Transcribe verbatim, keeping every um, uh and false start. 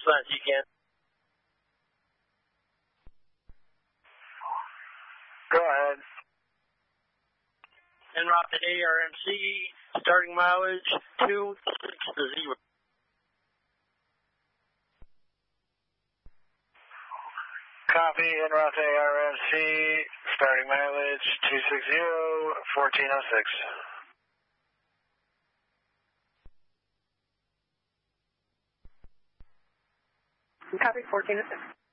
fast as you can. Go ahead. En route to A R M C, starting mileage two six zero. Copy, en route to A R M C, starting mileage two six zero, fourteen oh six. Copy, fourteen oh six.